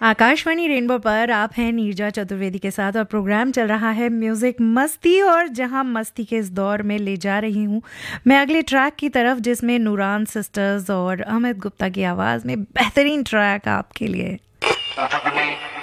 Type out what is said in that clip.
Akashvani rainbow पर आप हैं नीरजा चतुर्वेदी के साथ और प्रोग्राम चल रहा है म्यूजिक मस्ती। और जहां मस्ती के इस दौर में ले जा रही हूं मैं अगले ट्रैक की तरफ, जिसमें नूरान सिस्टर्स और अमित गुप्ता की आवाज़ में बेहतरीन ट्रैक आपके लिए।